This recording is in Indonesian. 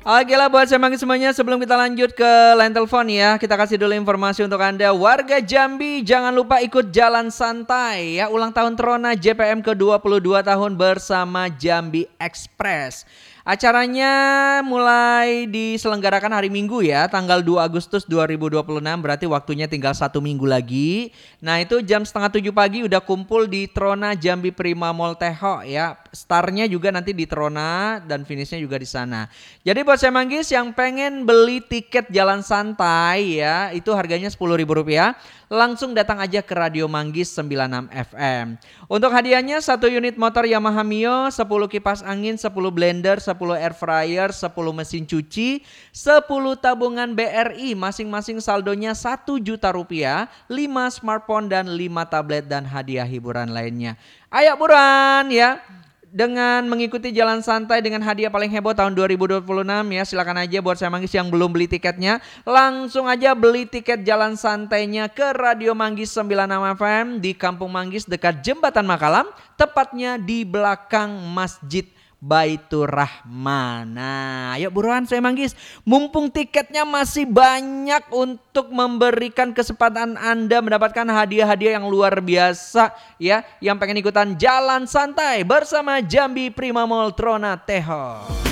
Oke lah buat semanggi semuanya, sebelum kita lanjut ke line telepon ya, kita kasih dulu informasi untuk Anda warga Jambi, jangan lupa ikut jalan santai ya, ulang tahun Trona JPM ke-22 tahun bersama Jambi Express. Acaranya mulai diselenggarakan hari Minggu ya, tanggal 2 Agustus 2026, berarti waktunya tinggal 1 minggu lagi. Nah itu jam setengah 7 pagi udah kumpul di Trona Jambi Prima Mall Teho ya. Startnya juga nanti di Trona dan finishnya juga di sana. Jadi buat saya manggis yang pengen beli tiket jalan santai ya, itu harganya Rp10.000. Langsung datang aja ke Radio Manggis 96 FM. Untuk hadiahnya 1 unit motor Yamaha Mio, 10 kipas angin, 10 blender, 10 air fryer, 10 mesin cuci, 10 tabungan BRI, masing-masing saldonya Rp1.000.000, 5 smartphone dan 5 tablet dan hadiah hiburan lainnya. Ayo buruan ya. Dengan mengikuti jalan santai dengan hadiah paling heboh tahun 2026 ya, silakan aja buat saya Manggis yang belum beli tiketnya, langsung aja beli tiket jalan santainya ke Radio Manggis 96 FM di Kampung Manggis dekat Jembatan Makalam, tepatnya di belakang Masjid Baitur Rahman. Nah, ayo buruan saya Manggis, mumpung tiketnya masih banyak untuk memberikan kesempatan Anda mendapatkan hadiah-hadiah yang luar biasa ya. Yang pengen ikutan jalan santai bersama Jambi Prima Mall Trona Teho.